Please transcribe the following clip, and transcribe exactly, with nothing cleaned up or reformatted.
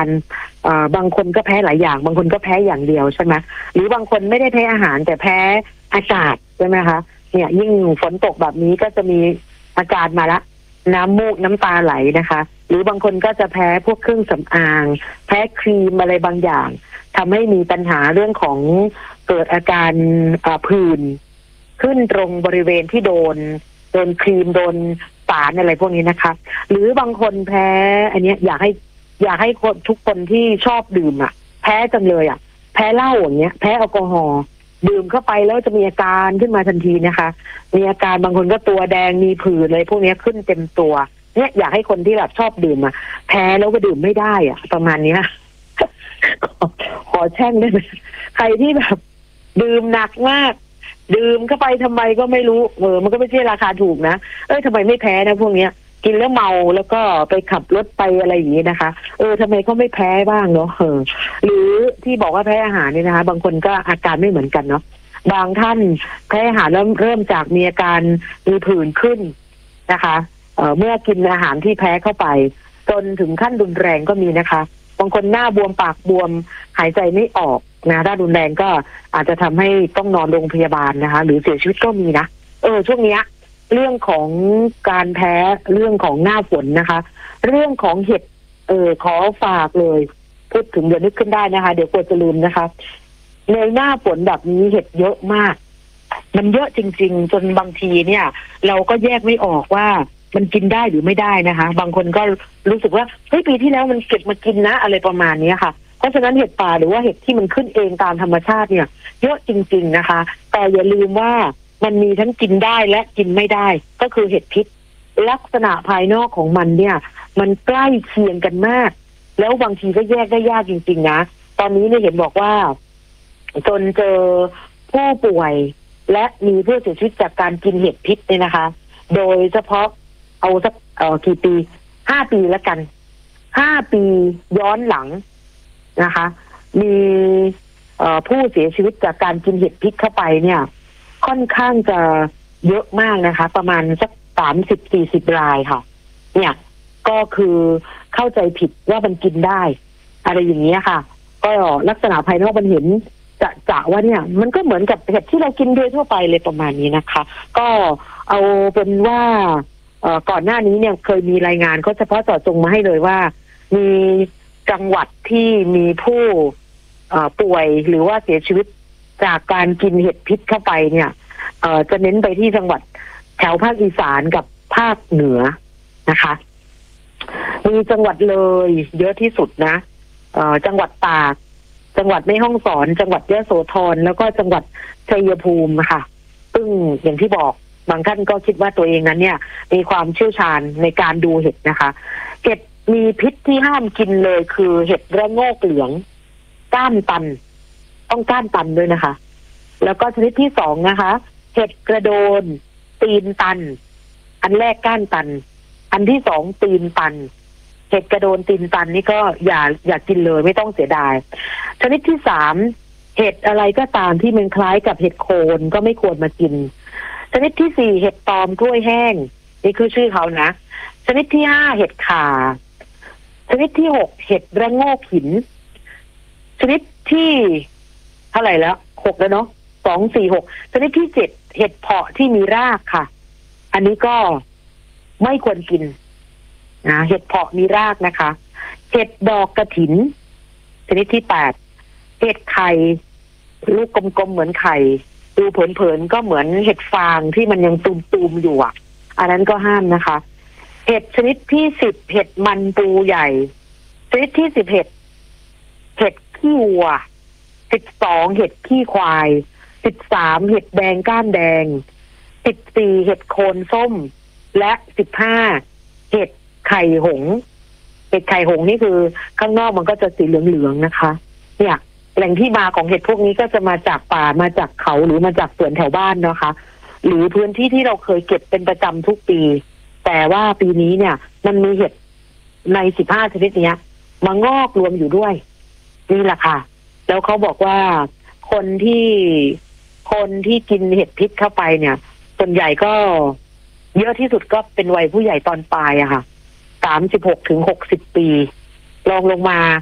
การบางคนก็แพ้หลายอย่างบางคนก็แพ้อย่างเดียวใช่ไหมหรือบางคนไม่ได้แพ้อาหารแต่แพ้อากาศใช่ไหมคะเนี่ยยิ่งฝนตกแบบนี้ก็จะมีอาการมาละน้ำมูกน้ำตาไหลนะคะหรือบางคนก็จะแพ้พวกเครื่องสำอางแพ้ครีมอะไรบางอย่างทำให้มีปัญหาเรื่องของเกิดอาการผื่นขึ้นตรงบริเวณที่โดนโดนครีมโดนสารอะไรพวกนี้นะคะหรือบางคนแพ้อันนี้อยากให้อยากให้คนทุกคนที่ชอบดื่มอ่ะแพ้จังเลยอ่ะแพ้เหล้าอย่างเงี้ยแพ้แอลกอฮอล์ดื่มเข้าไปแล้วจะมีอาการขึ้นมาทันทีนะคะมีอาการบางคนก็ตัวแดงมีผื่นเลยพวกนี้ขึ้นเต็มตัวเนี่ยอยากให้คนที่แบบชอบดื่มอ่ะแพ้แล้วก็ดื่มไม่ได้อ่ะประมาณเนี้ย ขอขอแช่งได้ไหมใครที่แบบดื่มหนักมากดื่มเข้าไปทำไมก็ไม่รู้เออมันก็ไม่ใช่ราคาถูกนะเอ้ยทำไมไม่แพ้นะพวกเนี้ยกินแล้วเมาแล้วก็ไปขับรถไปอะไรอย่างนี้นะคะเออทำไมเขาไม่แพ้บ้างเนาะเออหรือที่บอกว่าแพ้อาหารนี่นะคะบางคนก็อาการไม่เหมือนกันเนาะบางท่านแพ้อาหารเริ่มเริ่มจากมีอาการมีผื่นขึ้นนะคะเอ่อเมื่อกินอาหารที่แพ้เข้าไปจนถึงขั้นรุนแรงก็มีนะคะบางคนหน้าบวมปากบวมหายใจไม่ออกนะถ้ารุนแรงก็อาจจะทำให้ต้องนอนโรงพยาบาลนะคะหรือเสียชีวิตก็มีนะเออช่วงเนี้ยเรื่องของการแพ้เรื่องของหน้าฝนนะคะเรื่องของเห็ดเออขอฝากเลยพูดถึงเดี๋ยวนึกขึ้นได้นะคะเดี๋ยวกลัวจะลืมนะคะในหน้าฝนแบบนี้เห็ดเยอะมากมันเยอะจริงๆจนบางทีเนี่ยเราก็แยกไม่ออกว่ามันกินได้หรือไม่ได้นะคะบางคนก็รู้สึกว่าเฮ้ยปีที่แล้วมันเก็บมากินนะอะไรประมาณนี้ค่ะเพราะฉะนั้นเห็ดป่าหรือว่าเห็ดที่มันขึ้นเองตามธรรมชาติเนี่ยเยอะจริงๆนะคะแต่อย่าลืมว่ามันมีทั้งกินได้และกินไม่ได้ก็คือเห็ดพิษลักษณะภายนอกของมันเนี่ยมันใกล้เคียงกันมากแล้วบางทีก็แยกได้ยากจริงๆนะตอนนี้เนี่ยเห็นบอกว่าจนเจอผู้ป่วยและมีผู้เสียชีวิตจากการกินเห็ดพิษเนี่ยนะคะโดยเฉพาะเอาสักเอ่อกี่ปีห้าปีแล้วกันห้าปีย้อนหลังนะคะมีเอ่อผู้เสียชีวิตจากการกินเห็ดพิษเข้าไปเนี่ยค่อนข้างจะเยอะมากนะคะประมาณสักสามสิบสี่สิบรายค่ะเนี่ยก็คือเข้าใจผิดว่ามันกินได้อะไรอย่างนี้ค่ะก็ลักษณะภายนอกมันเห็นจะจะว่าเนี่ยมันก็เหมือนกับเห็ดที่เรากินโดยทั่วไปเลยประมาณนี้นะคะก็เอาเป็นว่าเอ่อก่อนหน้านี้เนี่ยเคยมีรายงานก็เฉพาะเจาะจงมาให้เลยว่ามีจังหวัดที่มีผู้เอ่อป่วยหรือว่าเสียชีวิตจากการกินเห็ดพิษเข้าไปเนี่ยเอ่อจะเน้นไปที่จังหวัดแถวภาคอีสานกับภาคเหนือนะคะมีจังหวัดเลยเยอะที่สุดนะเอ่อจังหวัดตากจังหวัดแม่ฮ่องสอนจังหวัดยโสธรแล้วก็จังหวัดชัยภูมิค่ะซึ่งอย่างที่บอกบางท่านก็คิดว่าตัวเองนั้นเนี่ยมีความเชี่ยวชาญในการดูเห็ดนะคะเห็ดมีพิษที่ห้ามกินเลยคือเห็ดระโงกเหลืองก้านตันต้องก้านตันด้วยนะคะแล้วก็ชนิดที่สองนะคะเห็ดกระโดนตีนตันอันแรกก้านตันอันที่สองตีนตันเห็ดกระโดนตีนตันนี่ก็อย่าอย่ากินเลยไม่ต้องเสียดายชนิดที่สามเห็ดอะไรก็ตามที่มันคล้ายกับเห็ดโคนก็ไม่ควรมากินชนิดที่สี่เห็ดตอมกล้วยแห้งนี่คือชื่อเขานะชนิดที่ห้าเห็ดข่าชนิดที่หกเห็ดระโงกหินชนิดที่เท่าไหร่แล้วหกแล้วเนาะสองสี่หกชนิดที่เจ็ดเห็ดเพาะที่มีรากค่ะอันนี้ก็ไม่ควรกินนะเห็ดเพาะมีรากนะคะเห็ดดอกกระถินชนิดที่แปดเห็ดไข่ลูกกลมๆเหมือนไข่ดูเผินๆก็เหมือนเห็ดฟางที่มันยังตูมๆอยู่อ่ะอันนั้นก็ห้ามนะคะเห็ดชนิดที่สิบเห็ดมันปูใหญ่ชนิดที่สิบเห็ดเห็ดขี้วัวสิบสองเห็ดขี้ควายสิบสามเห็ดแดงก้านแดงสิบสี่เห็ดโคนส้มและสิบห้าเห็ดไข่หงส์เห็ดไข่หงส์นี่คือข้างนอกมันก็จะสีเหลืองๆนะคะเนี่ยแหล่งที่มาของเห็ดพวกนี้ก็จะมาจากป่ามาจากเขาหรือมาจากสวนแถวบ้านนะคะหรือพื้นที่ที่เราเคยเก็บเป็นประจำทุกปีแต่ว่าปีนี้เนี่ยมันมีเห็ดในสิบห้าชนิดเนี้ยมางอกรวมอยู่ด้วยนี่แหละค่ะแล้วเขาบอกว่าคนที่คนที่กินเห็ดพิษเข้าไปเนี่ยส่วนใหญ่ก็เยอะที่สุดก็เป็นวัยผู้ใหญ่ตอนปลายอะค่ะสามสิบหกถึงหกสิบปีรองลงมา